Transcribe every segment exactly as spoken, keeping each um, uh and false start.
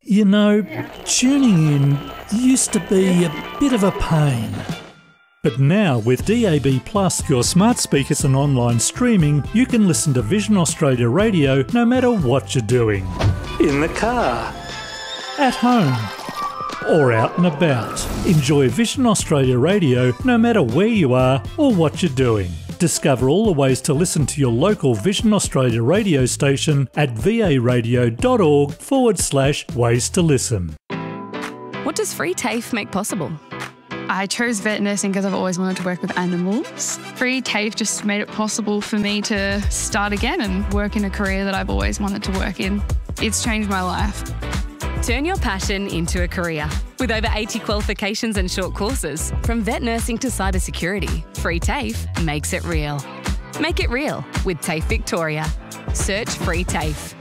You know, tuning in used to be a bit of a pain. But now with D A B Plus, your smart speakers and online streaming, you can listen to Vision Australia Radio no matter what you're doing. In the car, at home, or out and about. Enjoy Vision Australia Radio no matter where you are or what you're doing. Discover all the ways to listen to your local Vision Australia radio station at varadio.org forward slash ways to listen. What does Free TAFE make possible? I chose vet nursing because I've always wanted to work with animals. Free TAFE just made it possible for me to start again and work in a career that I've always wanted to work in. It's changed my life. Turn your passion into a career. With over eighty qualifications and short courses, from vet nursing to cybersecurity, Free TAFE makes it real. Make it real with TAFE Victoria. Search Free TAFE.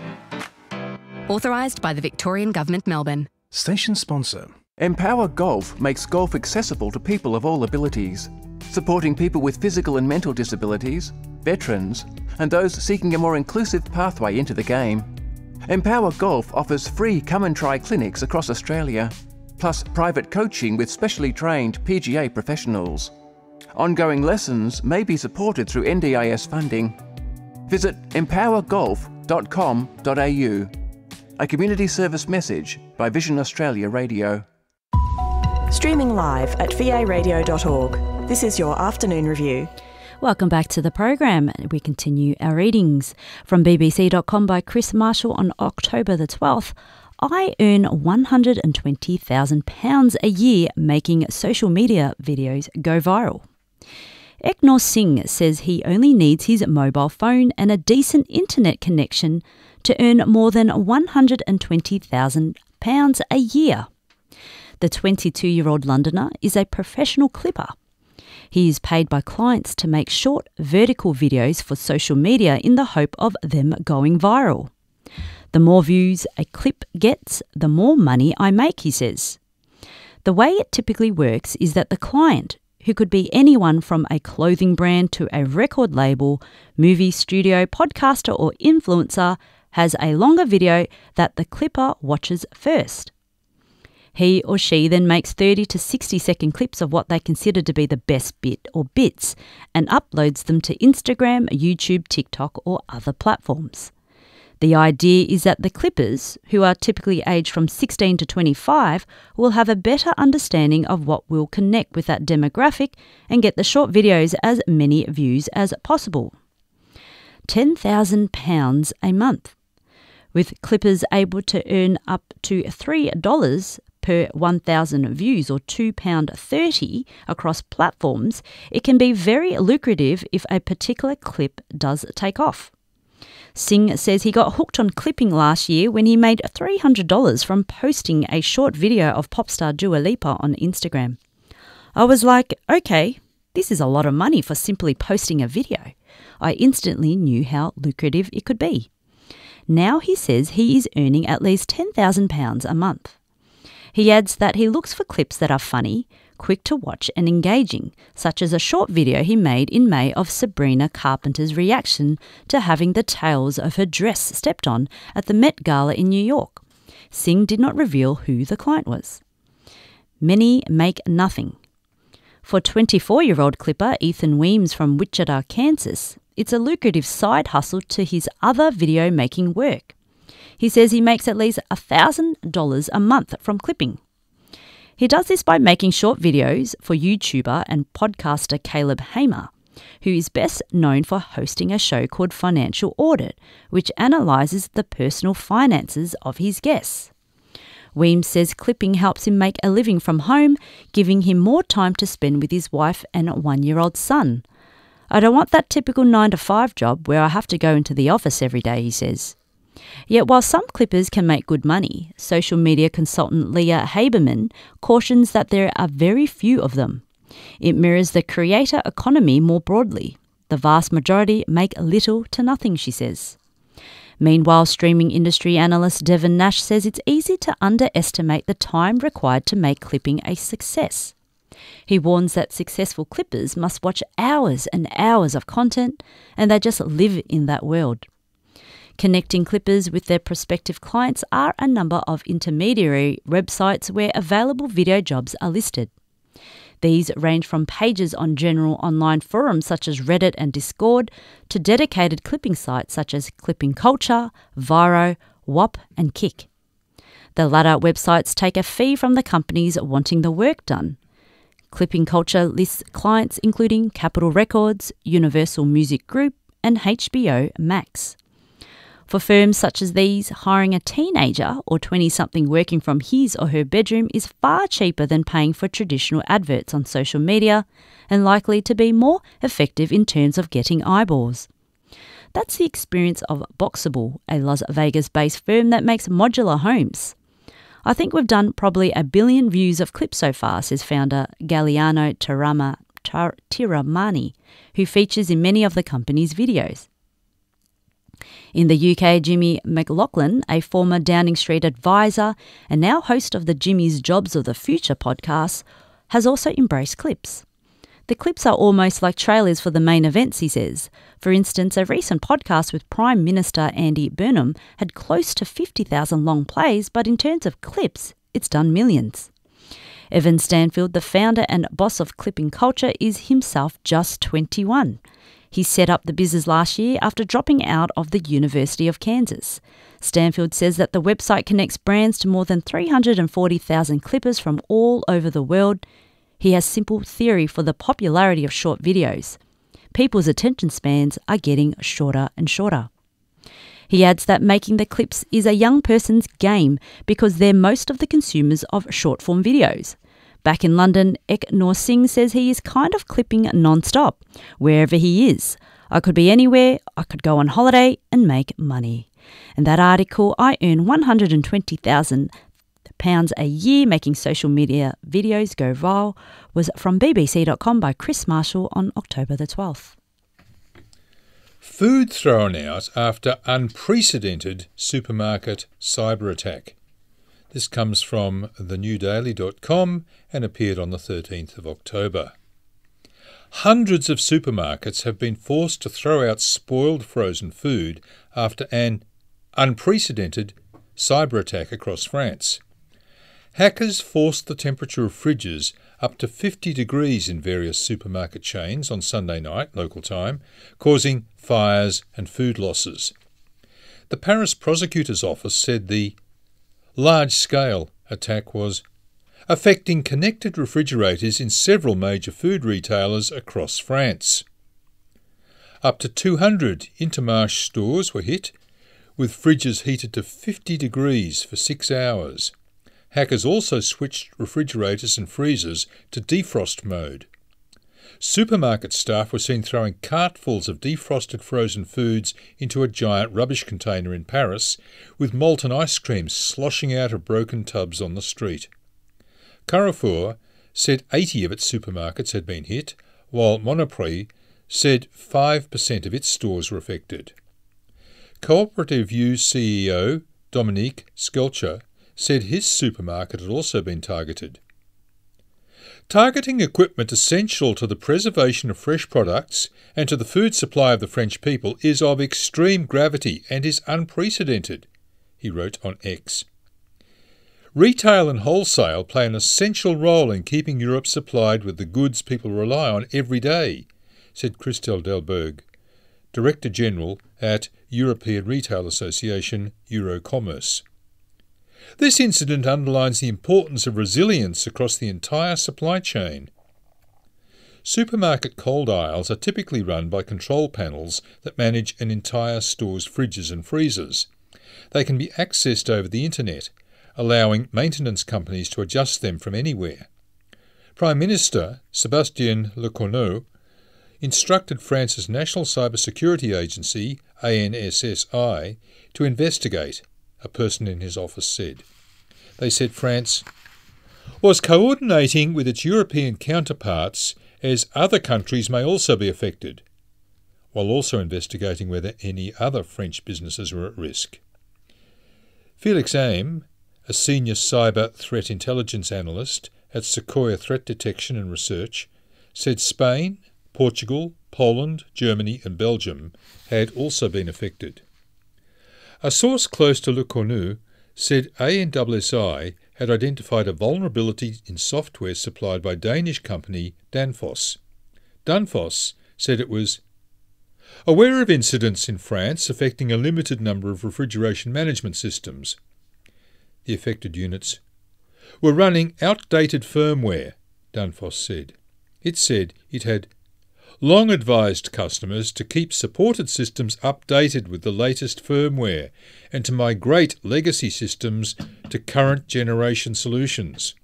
Authorised by the Victorian Government, Melbourne. Station sponsor. Empower Golf makes golf accessible to people of all abilities, supporting people with physical and mental disabilities, veterans, and those seeking a more inclusive pathway into the game. Empower Golf offers free come and try clinics across Australia, plus private coaching with specially trained P G A professionals. Ongoing lessons may be supported through N D I S funding. Visit empower golf dot com dot a u. A community service message by Vision Australia Radio. Streaming live at v a radio dot org. This is your afternoon review. Welcome back to the program. We continue our readings from b b c dot com by Chris Marshall on October the twelfth. I earn one hundred twenty thousand pounds a year making social media videos go viral. Eknor Singh says he only needs his mobile phone and a decent internet connection to earn more than one hundred twenty thousand pounds a year. The twenty-two-year-old Londoner is a professional clipper. He is paid by clients to make short, vertical videos for social media in the hope of them going viral. The more views a clip gets, the more money I make, he says. The way it typically works is that the client, who could be anyone from a clothing brand to a record label, movie studio, podcaster or influencer, has a longer video that the clipper watches first. He or she then makes thirty to sixty second clips of what they consider to be the best bit or bits and uploads them to Instagram, YouTube, TikTok or other platforms. The idea is that the clippers, who are typically aged from sixteen to twenty-five, will have a better understanding of what will connect with that demographic and get the short videos as many views as possible. ten thousand pounds a month. With clippers able to earn up to three dollars per one thousand views or two pounds thirty across platforms, it can be very lucrative if a particular clip does take off. Singh says he got hooked on clipping last year when he made three hundred dollars from posting a short video of pop star Dua Lipa on Instagram. I was like, okay, this is a lot of money for simply posting a video. I instantly knew how lucrative it could be. Now he says he is earning at least ten thousand pounds a month. He adds that he looks for clips that are funny, quick to watch and engaging, such as a short video he made in May of Sabrina Carpenter's reaction to having the tails of her dress stepped on at the Met Gala in New York. Singh did not reveal who the client was. Many make nothing. For twenty-four-year-old clipper Ethan Weems from Wichita, Kansas, it's a lucrative side hustle to his other video-making work. He says he makes at least one thousand dollars a month from clipping. He does this by making short videos for YouTuber and podcaster Caleb Hamer, who is best known for hosting a show called Financial Audit, which analyses the personal finances of his guests. Weems says clipping helps him make a living from home, giving him more time to spend with his wife and one-year-old son. I don't want that typical nine to five job where I have to go into the office every day, he says. Yet while some clippers can make good money, social media consultant Leah Haberman cautions that there are very few of them. It mirrors the creator economy more broadly. The vast majority make little to nothing, she says. Meanwhile, streaming industry analyst Devon Nash says it's easy to underestimate the time required to make clipping a success. He warns that successful clippers must watch hours and hours of content, and they just live in that world. Connecting clippers with their prospective clients are a number of intermediary websites where available video jobs are listed. These range from pages on general online forums such as Reddit and Discord to dedicated clipping sites such as Clipping Culture, Viro, W A P and Kik. The latter websites take a fee from the companies wanting the work done. Clipping Culture lists clients including Capitol Records, Universal Music Group and H B O Max. For firms such as these, hiring a teenager or twenty-something working from his or her bedroom is far cheaper than paying for traditional adverts on social media and likely to be more effective in terms of getting eyeballs. That's the experience of Boxable, a Las Vegas-based firm that makes modular homes. I think we've done probably a billion views of clips so far, says founder Galliano Tirama, Tar, Tiramani, who features in many of the company's videos. In the U K, Jimmy McLaughlin, a former Downing Street advisor and now host of the Jimmy's Jobs of the Future podcast, has also embraced clips. The clips are almost like trailers for the main events, he says. For instance, a recent podcast with Prime Minister Andy Burnham had close to fifty thousand long plays, but in terms of clips, it's done millions. Evan Stanfield, the founder and boss of Clipping Culture, is himself just twenty-one. He set up the business last year after dropping out of the University of Kansas. Stanfield says that the website connects brands to more than three hundred forty thousand clippers from all over the world. He has simple theory for the popularity of short videos. People's attention spans are getting shorter and shorter. He adds that making the clips is a young person's game because they're most of the consumers of short-form videos. Back in London, Ek Noor Singh says he is kind of clipping non-stop, wherever he is. I could be anywhere, I could go on holiday and make money. In that article, I earn one hundred twenty thousand pounds a year making social media videos go viral, was from B B C dot com by Chris Marshall on October the twelfth. Food thrown out after unprecedented supermarket cyber attack. This comes from the new daily dot com and appeared on the thirteenth of October. Hundreds of supermarkets have been forced to throw out spoiled frozen food after an unprecedented cyber attack across France. Hackers forced the temperature of fridges up to fifty degrees in various supermarket chains on Sunday night, local time, causing fires and food losses. The Paris prosecutor's office said the large-scale attack was affecting connected refrigerators in several major food retailers across France. Up to two hundred Intermarché stores were hit, with fridges heated to fifty degrees for six hours. Hackers also switched refrigerators and freezers to defrost mode. Supermarket staff were seen throwing cartfuls of defrosted frozen foods into a giant rubbish container in Paris, with molten ice cream sloshing out of broken tubs on the street. Carrefour said eighty of its supermarkets had been hit, while Monoprix said five percent of its stores were affected. Cooperative U C E O Dominique Skelcher said his supermarket had also been targeted. Targeting equipment essential to the preservation of fresh products and to the food supply of the French people is of extreme gravity and is unprecedented, he wrote on X. Retail and wholesale play an essential role in keeping Europe supplied with the goods people rely on every day, said Christelle Delberg, Director General at European Retail Association Eurocommerce. This incident underlines the importance of resilience across the entire supply chain. Supermarket cold aisles are typically run by control panels that manage an entire store's fridges and freezers. They can be accessed over the internet, allowing maintenance companies to adjust them from anywhere. Prime Minister Sébastien Lecornu instructed France's National Cybersecurity Agency, A N S S I, to investigate, a person in his office said. They said France was coordinating with its European counterparts as other countries may also be affected, while also investigating whether any other French businesses were at risk. Felix Aime, a senior cyber threat intelligence analyst at Sequoia Threat Detection and Research, said Spain, Portugal, Poland, Germany and Belgium had also been affected. A source close to Le Cornu said A N S S I had identified a vulnerability in software supplied by Danish company Danfoss. Danfoss said it was aware of incidents in France affecting a limited number of refrigeration management systems. The affected units were running outdated firmware, Danfoss said. It said it had long advised customers to keep supported systems updated with the latest firmware and to migrate legacy systems to current generation solutions.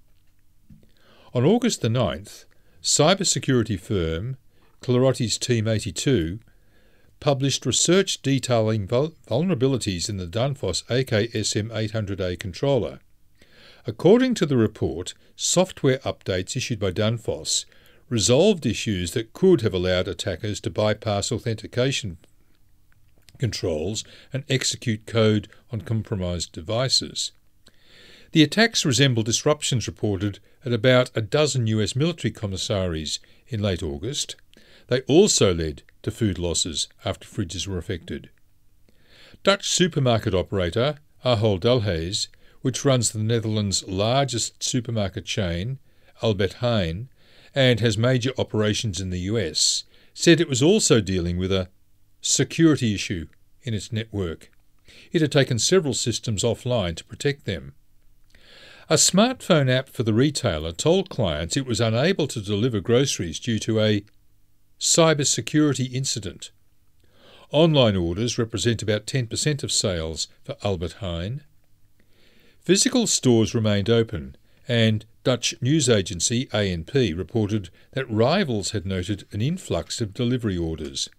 On August the ninth, cybersecurity firm Clarotes Team eighty-two published research detailing vul- vulnerabilities in the Danfoss A K S M eight hundred A controller. According to the report, software updates issued by Danfoss resolved issues that could have allowed attackers to bypass authentication controls and execute code on compromised devices. The attacks resemble disruptions reported at about a dozen U S military commissaries in late August. They also led to food losses after fridges were affected. Dutch supermarket operator Ahold Delhaize, which runs the Netherlands' largest supermarket chain, Albert Heijn, and has major operations in the U S, said it was also dealing with a security issue in its network. It had taken several systems offline to protect them. A smartphone app for the retailer told clients it was unable to deliver groceries due to a cybersecurity incident. Online orders represent about ten percent of sales for Albert Heijn. Physical stores remained open, and Dutch news agency A N P reported that rivals had noted an influx of delivery orders.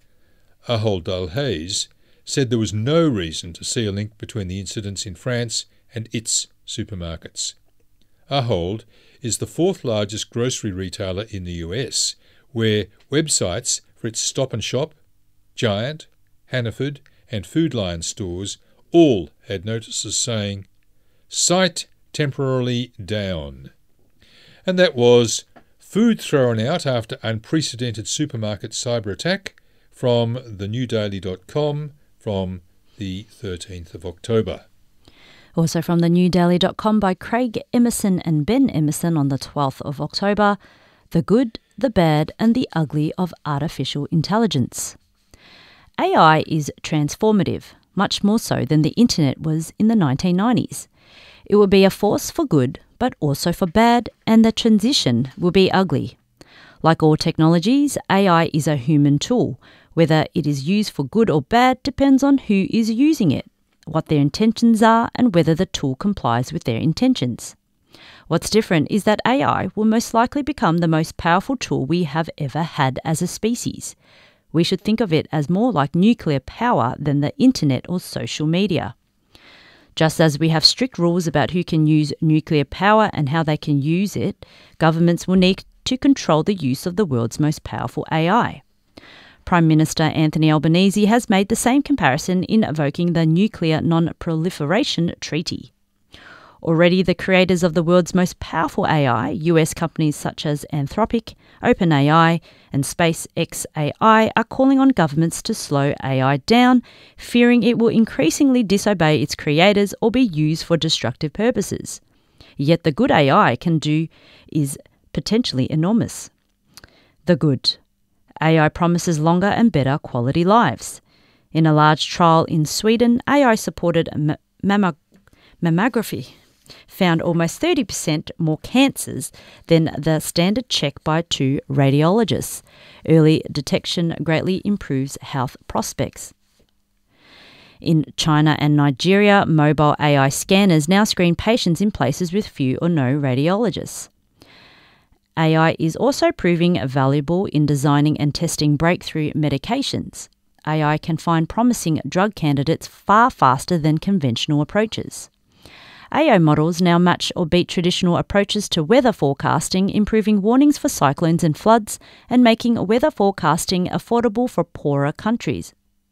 Ahold Delhaize said there was no reason to see a link between the incidents in France and its supermarkets. Ahold is the fourth largest grocery retailer in the U S, where websites for its Stop and Shop, Giant, Hannaford and Food Lion stores all had notices saying, "Site temporarily down." And that was Food Thrown Out After Unprecedented Supermarket Cyber Attack from the new daily dot com from the thirteenth of October. Also from the new daily dot com by Craig Emerson and Ben Emerson on the twelfth of October, The Good, the Bad and the Ugly of Artificial Intelligence. A I is transformative, much more so than the internet was in the nineteen nineties. It will be a force for good, but also for bad, and the transition will be ugly. Like all technologies, A I is a human tool. Whether it is used for good or bad depends on who is using it, what their intentions are, and whether the tool complies with their intentions. What's different is that A I will most likely become the most powerful tool we have ever had as a species. We should think of it as more like nuclear power than the internet or social media. Just as we have strict rules about who can use nuclear power and how they can use it, governments will need to control the use of the world's most powerful A I. Prime Minister Anthony Albanese has made the same comparison in invoking the Nuclear Non-Proliferation Treaty. Already, the creators of the world's most powerful A I, U S companies such as Anthropic, OpenAI and SpaceX A I, are calling on governments to slow A I down, fearing it will increasingly disobey its creators or be used for destructive purposes. Yet the good A I can do is potentially enormous. The good. A I promises longer and better quality lives. In a large trial in Sweden, A I-supported m- mammo- mammography found almost thirty percent more cancers than the standard check by two radiologists. Early detection greatly improves health prospects. In China and Nigeria, mobile A I scanners now screen patients in places with few or no radiologists. A I is also proving valuable in designing and testing breakthrough medications. A I can find promising drug candidates far faster than conventional approaches. A I models now match or beat traditional approaches to weather forecasting, improving warnings for cyclones and floods and making weather forecasting affordable for poorer countries.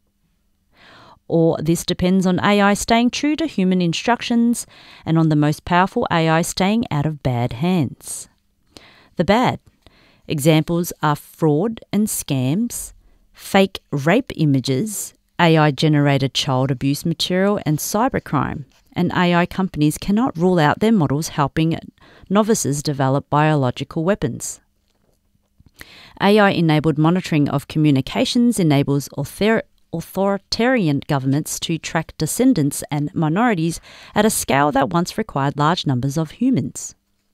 Or this depends on A I staying true to human instructions and on the most powerful A I staying out of bad hands. The bad. Examples are fraud and scams, fake rape images, A I-generated child abuse material and cybercrime, and A I companies cannot rule out their models helping novices develop biological weapons. A I-enabled monitoring of communications enables author- authoritarian governments to track descendants and minorities at a scale that once required large numbers of humans.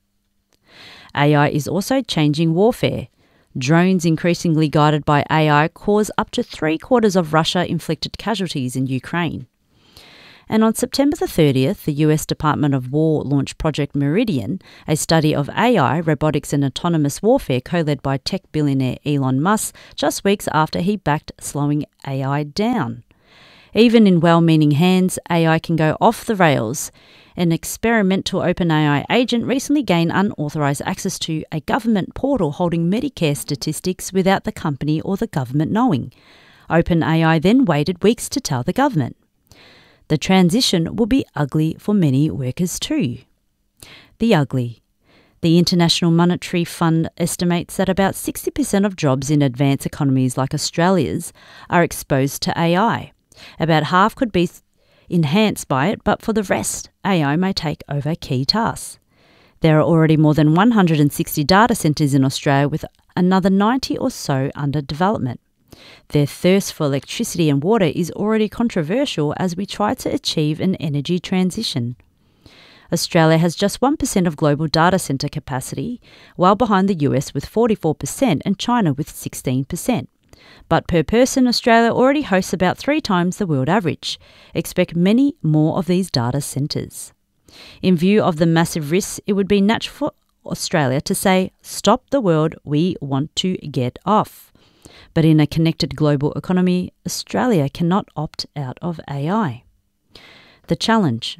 A I is also changing warfare. Drones increasingly guided by A I cause up to three quarters of Russia-inflicted casualties in Ukraine. And on September the thirtieth, the U S Department of War launched Project Meridian, a study of A I, robotics and autonomous warfare co-led by tech billionaire Elon Musk, just weeks after he backed slowing A I down. Even in well-meaning hands, A I can go off the rails. An experimental OpenAI agent recently gained unauthorised access to a government portal holding Medicare statistics without the company or the government knowing. OpenAI then waited weeks to tell the government. The transition will be ugly for many workers too. The ugly. The International Monetary Fund estimates that about sixty percent of jobs in advanced economies like Australia's are exposed to A I. About half could be enhanced by it, but for the rest, A I may take over key tasks. There are already more than one hundred sixty data centres in Australia, with another ninety or so under development. Their thirst for electricity and water is already controversial as we try to achieve an energy transition. Australia has just one percent of global data centre capacity, well behind the U S with forty-four percent and China with sixteen percent. But per person, Australia already hosts about three times the world average. Expect many more of these data centres. In view of the massive risks, it would be natural for Australia to say, "Stop the world, we want to get off." But in a connected global economy, Australia cannot opt out of A I. The challenge.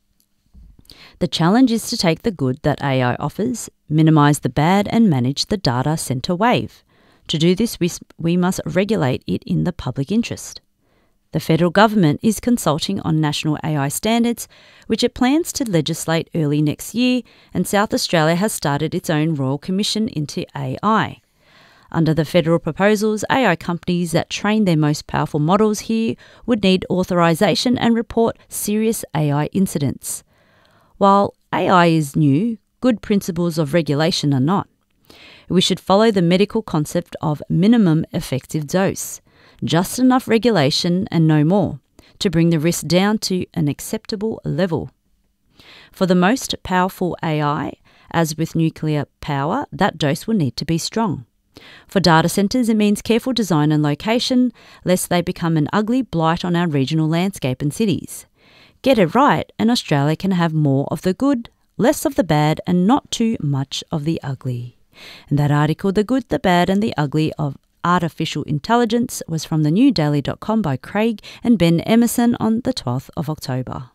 The challenge is to take the good that A I offers, minimise the bad and manage the data centre wave. To do this, we, we must regulate it in the public interest. The federal government is consulting on national A I standards, which it plans to legislate early next year, and South Australia has started its own Royal Commission into A I. Under the federal proposals, A I companies that train their most powerful models here would need authorisation and report serious A I incidents. While A I is new, good principles of regulation are not. We should follow the medical concept of minimum effective dose, just enough regulation and no more, to bring the risk down to an acceptable level. For the most powerful A I, as with nuclear power, that dose will need to be strong. For data centres, it means careful design and location, lest they become an ugly blight on our regional landscape and cities. Get it right, and Australia can have more of the good, less of the bad, and not too much of the ugly. And that article, The Good, the Bad and the Ugly of Artificial Intelligence, was from the new daily dot com by Craig and Ben Emerson on the twelfth of October.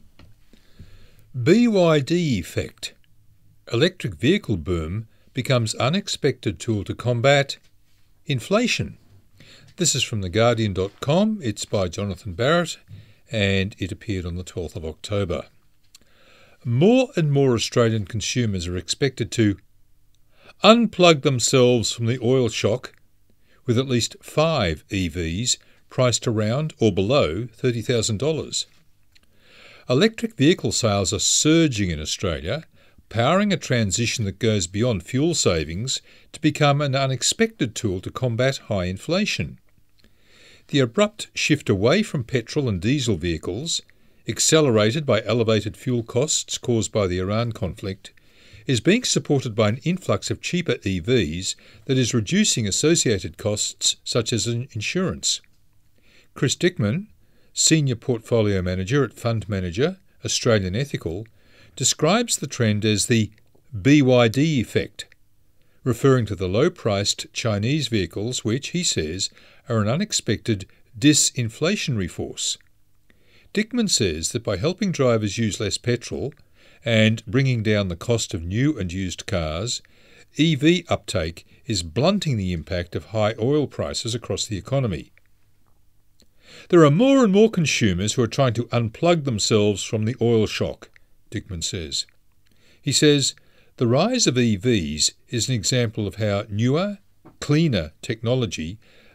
B Y D effect. Electric vehicle boom becomes unexpected tool to combat inflation. This is from the guardian dot com. It's by Jonathan Barrett and it appeared on the twelfth of October. More and more Australian consumers are expected to unplug themselves from the oil shock with at least five E Vs priced around or below thirty thousand dollars. Electric vehicle sales are surging in Australia, powering a transition that goes beyond fuel savings to become an unexpected tool to combat high inflation. The abrupt shift away from petrol and diesel vehicles, accelerated by elevated fuel costs caused by the Iran conflict, is being supported by an influx of cheaper E Vs that is reducing associated costs such as insurance. Chris Dickman, Senior Portfolio Manager at Fund Manager, Australian Ethical, describes the trend as the B Y D effect, referring to the low-priced Chinese vehicles which, he says, are an unexpected disinflationary force. Dickman says that by helping drivers use less petrol and bringing down the cost of new and used cars, E V uptake is blunting the impact of high oil prices across the economy. There are more and more consumers who are trying to unplug themselves from the oil shock, Dickman says. He says, the rise of E Vs is an example of how newer, cleaner technology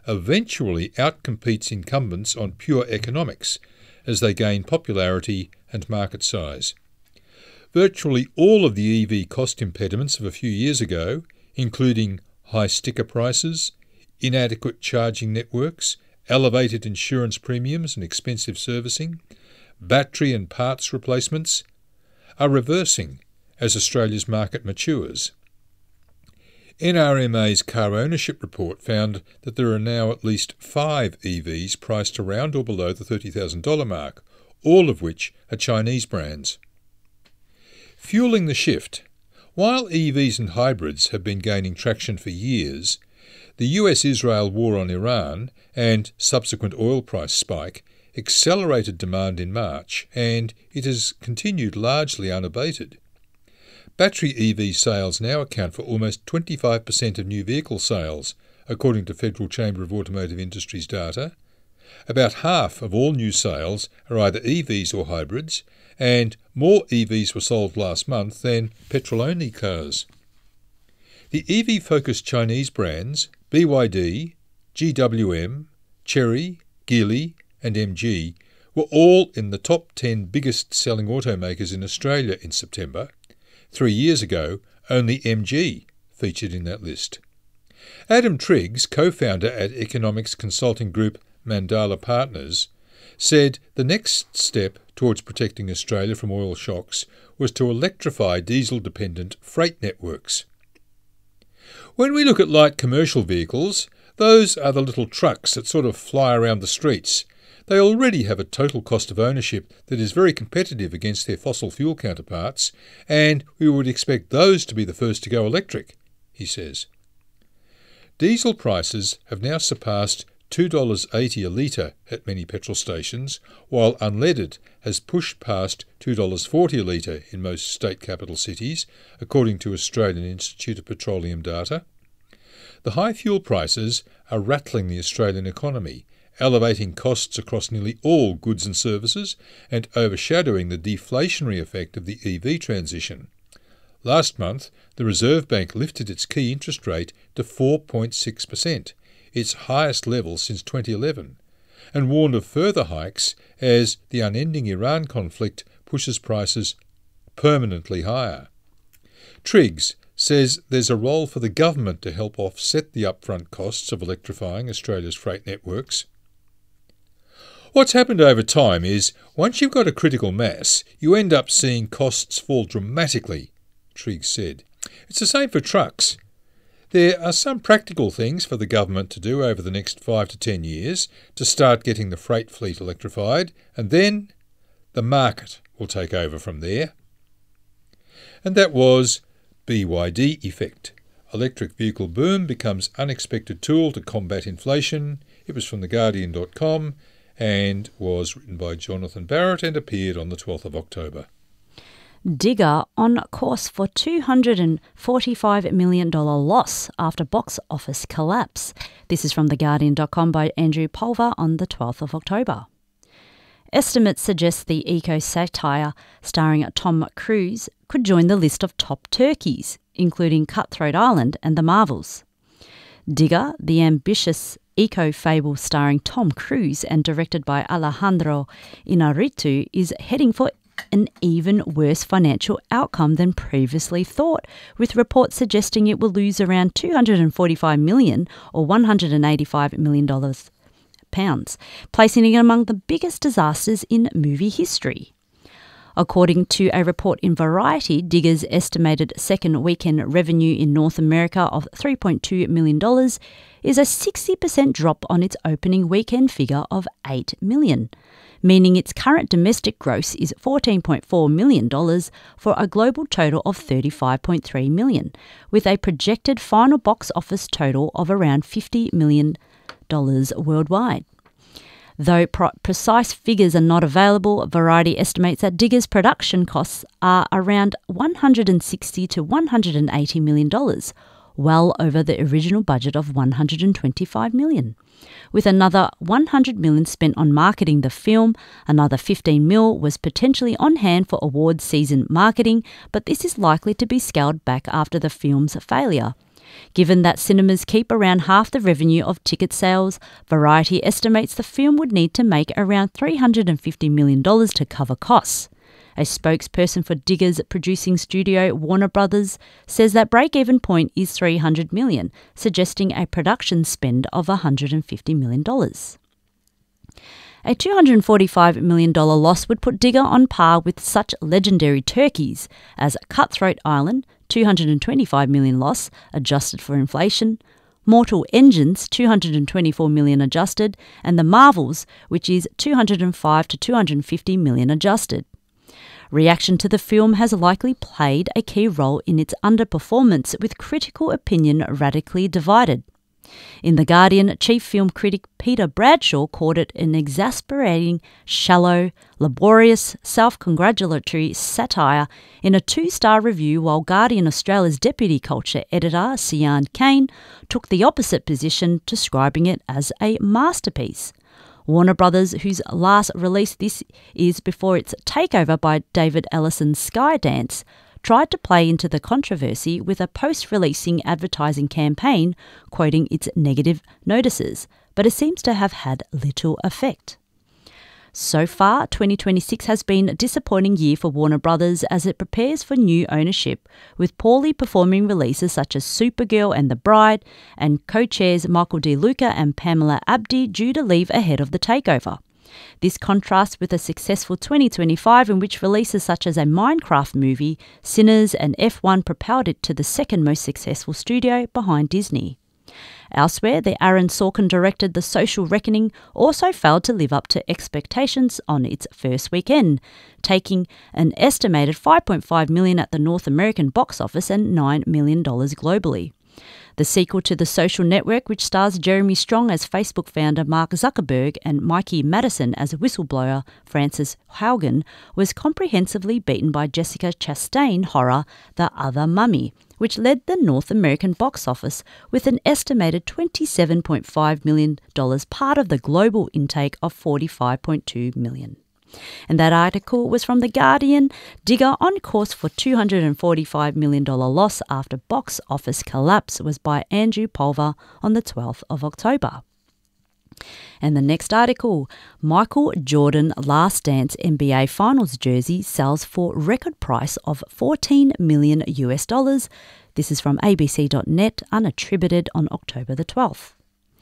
eventually outcompetes incumbents on pure economics as they gain popularity and market size. Virtually all of the E V cost impediments of a few years ago, including high sticker prices, inadequate charging networks, elevated insurance premiums and expensive servicing, battery and parts replacements, are reversing as Australia's market matures. N R M A's car ownership report found that there are now at least five E Vs priced around or below the thirty thousand dollars mark, all of which are Chinese brands. Fueling the shift. While E Vs and hybrids have been gaining traction for years, the U S Israel war on Iran and subsequent oil price spike accelerated demand in March, and it has continued largely unabated. Battery E V sales now account for almost twenty-five percent of new vehicle sales, according to Federal Chamber of Automotive Industry's data. About half of all new sales are either E Vs or hybrids, and more E Vs were sold last month than petrol-only cars. The E V-focused Chinese brands B Y D, G W M, Chery, Geely and M G were all in the top ten biggest selling automakers in Australia in September. Three years ago, only M G featured in that list. Adam Triggs, co-founder at economics consulting group Mandala Partners, said the next step towards protecting Australia from oil shocks was to electrify diesel-dependent freight networks. When we look at light commercial vehicles, those are the little trucks that sort of fly around the streets. They already have a total cost of ownership that is very competitive against their fossil fuel counterparts, and we would expect those to be the first to go electric, he says. Diesel prices have now surpassed two dollars eighty a litre at many petrol stations, while unleaded has pushed past two dollars forty a litre in most state capital cities, according to Australian Institute of Petroleum data. The high fuel prices are rattling the Australian economy, elevating costs across nearly all goods and services and overshadowing the deflationary effect of the E V transition. Last month, the Reserve Bank lifted its key interest rate to four point six percent, its highest level since twenty eleven, and warned of further hikes as the unending Iran conflict pushes prices permanently higher. Triggs says there's a role for the government to help offset the upfront costs of electrifying Australia's freight networks. What's happened over time is, once you've got a critical mass, you end up seeing costs fall dramatically, Triggs said. It's the same for trucks. There are some practical things for the government to do over the next five to ten years to start getting the freight fleet electrified, and then the market will take over from there. And that was B Y D effect. Electric vehicle boom becomes unexpected tool to combat inflation. It was from the guardian dot com and was written by Jonathan Barrett and appeared on the twelfth of October. Digger on course for two hundred forty-five million dollars loss after box office collapse. This is from the guardian dot com by Andrew Pulver on the twelfth of October. Estimates suggest the eco-satire starring Tom Cruise could join the list of top turkeys, including Cutthroat Island and The Marvels. Digger, the ambitious eco-fable starring Tom Cruise and directed by Alejandro Inarritu, is heading for an even worse financial outcome than previously thought, with reports suggesting it will lose around two hundred forty-five million dollars or one hundred eighty-five million dollars, pounds, placing it among the biggest disasters in movie history. According to a report in Variety, Digger's estimated second weekend revenue in North America of three point two million dollars is a sixty percent drop on its opening weekend figure of eight million dollars, meaning its current domestic gross is fourteen point four million dollars for a global total of thirty-five point three million dollars, with a projected final box office total of around fifty million dollars worldwide. Though pro- precise figures are not available, Variety estimates that Digger's production costs are around one hundred sixty to one hundred eighty million dollars, well over the original budget of one hundred twenty-five million dollars. With another one hundred million dollars spent on marketing the film, another fifteen million dollars was potentially on hand for awards season marketing, but this is likely to be scaled back after the film's failure. Given that cinemas keep around half the revenue of ticket sales, Variety estimates the film would need to make around three hundred fifty million dollars to cover costs. A spokesperson for Digger's producing studio, Warner Brothers, says that break-even point is three hundred million dollars, suggesting a production spend of one hundred fifty million dollars. A two hundred forty-five million dollars loss would put Digger on par with such legendary turkeys as Cutthroat Island, two hundred twenty-five million dollars loss, adjusted for inflation, Mortal Engines, two hundred twenty-four million dollars adjusted, and The Marvels, which is two hundred five to two hundred fifty million dollars adjusted. Reaction to the film has likely played a key role in its underperformance, with critical opinion radically divided. In The Guardian, chief film critic Peter Bradshaw called it an exasperating, shallow, laborious, self-congratulatory satire in a two-star review, while Guardian Australia's deputy culture editor, Sian Kane, took the opposite position, describing it as a masterpiece. Warner Brothers, whose last release this is before its takeover by David Ellison's Skydance, tried to play into the controversy with a post-releasing advertising campaign quoting its negative notices, but it seems to have had little effect. So far, twenty twenty-six has been a disappointing year for Warner Brothers as it prepares for new ownership, with poorly performing releases such as Supergirl and The Bride, and co-chairs Michael De Luca and Pamela Abdi due to leave ahead of the takeover. This contrasts with a successful twenty twenty-five in which releases such as a Minecraft movie, Sinners and F one propelled it to the second most successful studio behind Disney. Elsewhere, the Aaron Sorkin-directed The Social Reckoning also failed to live up to expectations on its first weekend, taking an estimated five point five million dollars at the North American box office and nine million dollars globally. The sequel to The Social Network, which stars Jeremy Strong as Facebook founder Mark Zuckerberg and Mikey Madison as whistleblower Frances Haugen, was comprehensively beaten by Jessica Chastain horror The Other Mummy, which led the North American box office with an estimated twenty-seven point five million dollars, part of the global intake of forty-five point two million dollars. And that article was from The Guardian. Digger on course for two hundred forty-five million dollars loss after box office collapse was by Andrew Pulver on the twelfth of October. And the next article, Michael Jordan Last Dance N B A Finals jersey sells for record price of fourteen million U S dollars. This is from A B C dot net, unattributed on October the twelfth.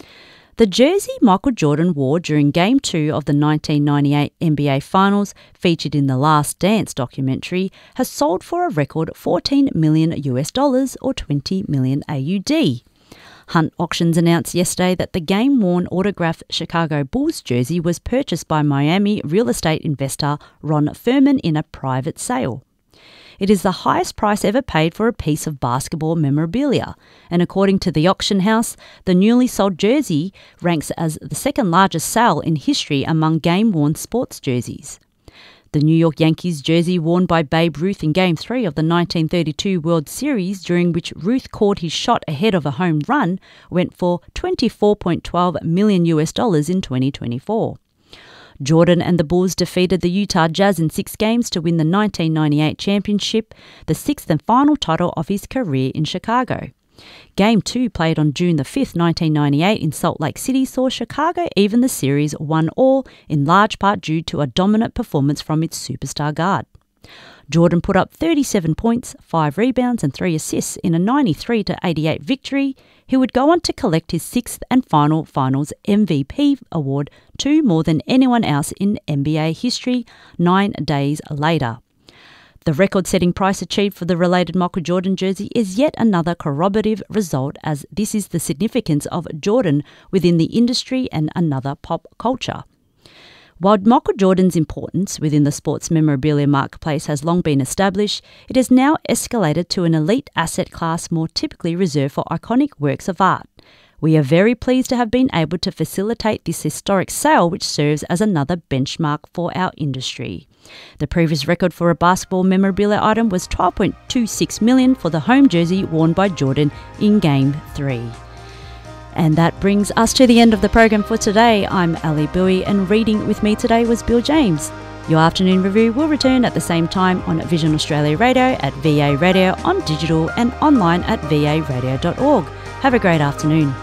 The jersey Michael Jordan wore during Game two of the nineteen ninety-eight N B A Finals, featured in the Last Dance documentary, has sold for a record fourteen million U S dollars or twenty million A U D. Hunt Auctions announced yesterday that the game-worn autographed Chicago Bulls jersey was purchased by Miami real estate investor Ron Furman in a private sale. It is the highest price ever paid for a piece of basketball memorabilia, and according to the auction house, the newly sold jersey ranks as the second largest sale in history among game-worn sports jerseys. The New York Yankees jersey worn by Babe Ruth in Game three of the nineteen thirty-two World Series, during which Ruth caught his shot ahead of a home run, went for twenty-four point one two million U S dollars in twenty twenty-four. Jordan and the Bulls defeated the Utah Jazz in six games to win the nineteen ninety-eight championship, the sixth and final title of his career in Chicago. Game two, played on June the fifth, nineteen ninety-eight in Salt Lake City, saw Chicago even the series one all, in large part due to a dominant performance from its superstar guard. Jordan put up thirty-seven points, five rebounds and three assists in a ninety-three to eighty-eight victory. He would go on to collect his sixth and final Finals M V P award, two more than anyone else in N B A history, nine days later. The record-setting price achieved for the related Michael Jordan jersey is yet another corroborative result, as this is the significance of Jordan within the industry and another pop culture. While Michael Jordan's importance within the sports memorabilia marketplace has long been established, it has now escalated to an elite asset class more typically reserved for iconic works of art. We are very pleased to have been able to facilitate this historic sale, which serves as another benchmark for our industry. The previous record for a basketball memorabilia item was twelve point two six million dollars for the home jersey worn by Jordan in Game three. And that brings us to the end of the program for today. I'm Ali Bowie, and reading with me today was Bill James. Your afternoon review will return at the same time on Vision Australia Radio, at V A Radio on digital, and online at v a radio dot org. Have a great afternoon.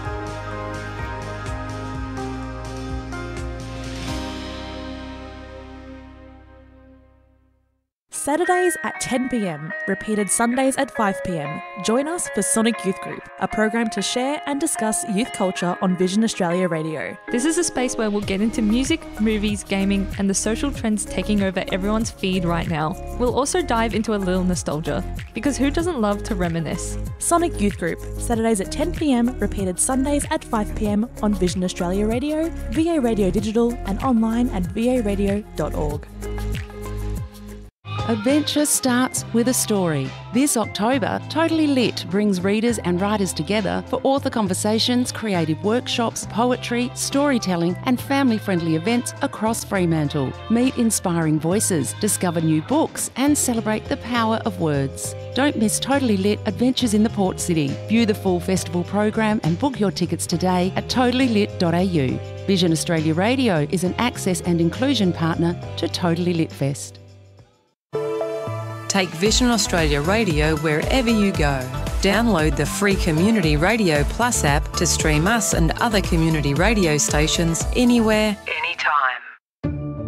Saturdays at ten p m, repeated Sundays at five p m. Join us for Sonic Youth Group, a program to share and discuss youth culture on Vision Australia Radio. This is a space where we'll get into music, movies, gaming, and the social trends taking over everyone's feed right now. We'll also dive into a little nostalgia, because who doesn't love to reminisce? Sonic Youth Group, Saturdays at ten p m, repeated Sundays at five p m on Vision Australia Radio, V A Radio Digital, and online at v a radio dot org. Adventure starts with a story. This October, Totally Lit brings readers and writers together for author conversations, creative workshops, poetry, storytelling and family-friendly events across Fremantle. Meet inspiring voices, discover new books and celebrate the power of words. Don't miss Totally Lit Adventures in the Port City. View the full festival program and book your tickets today at totally lit dot a u. Vision Australia Radio is an access and inclusion partner to Totally Lit Fest. Take Vision Australia Radio wherever you go. Download the free Community Radio Plus app to stream us and other community radio stations anywhere, anywhere.